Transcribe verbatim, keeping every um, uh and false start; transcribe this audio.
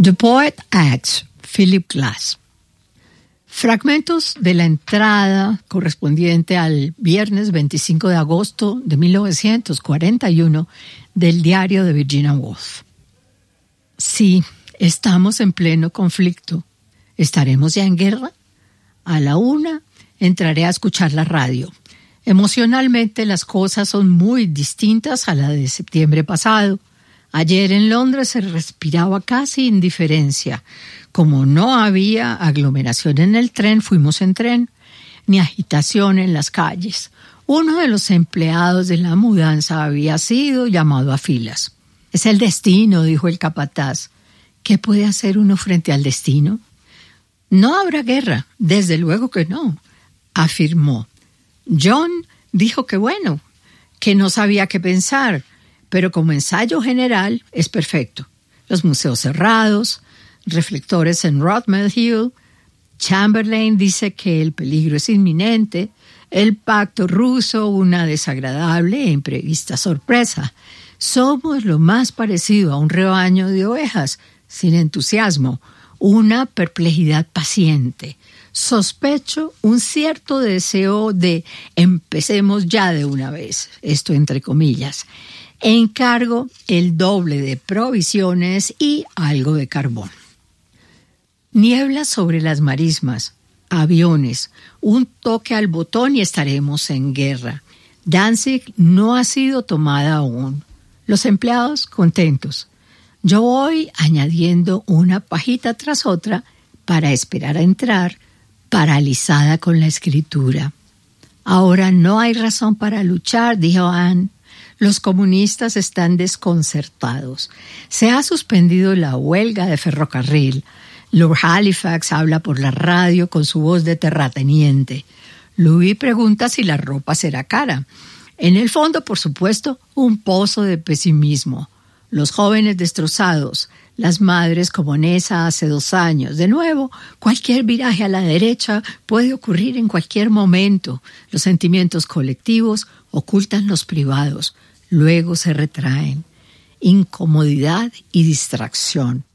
The Poet Acts, Philip Glass. Fragmentos de la entrada correspondiente al viernes veinticinco de agosto de mil novecientos cuarenta y uno del diario de Virginia Woolf. Sí, estamos en pleno conflicto. ¿Estaremos ya en guerra? A la una entraré a escuchar la radio. Emocionalmente las cosas son muy distintas a la de septiembre pasado. Ayer en Londres se respiraba casi indiferencia. Como no había aglomeración en el tren, fuimos en tren, ni agitación en las calles. Uno de los empleados de la mudanza había sido llamado a filas. Es el destino, dijo el capataz. ¿Qué puede hacer uno frente al destino? No habrá guerra, desde luego que no, afirmó. John dijo que bueno, que no sabía qué pensar, pero como ensayo general es perfecto. Los museos cerrados, reflectores en Rodmell Hill. Chamberlain dice que el peligro es inminente. El pacto ruso, una desagradable e imprevista sorpresa. Somos lo más parecido a un rebaño de ovejas, sin entusiasmo, una perplejidad paciente. Sospecho un cierto deseo de empecemos ya de una vez, esto entre comillas. Encargo el doble de provisiones y algo de carbón. Niebla sobre las marismas, aviones, un toque al botón y estaremos en guerra. Danzig no ha sido tomada aún. Los empleados contentos. Yo voy añadiendo una pajita tras otra para esperar a entrar, paralizada con la escritura. Ahora no hay razón para luchar, dijo Anne. Los comunistas están desconcertados. Se ha suspendido la huelga de ferrocarril. Lord Halifax habla por la radio con su voz de terrateniente. Louis pregunta si la ropa será cara. En el fondo, por supuesto, un pozo de pesimismo. Los jóvenes destrozados, las madres como Nessa hace dos años. De nuevo, cualquier viraje a la derecha puede ocurrir en cualquier momento. Los sentimientos colectivos ocultan los privados, luego se retraen. Incomodidad y distracción.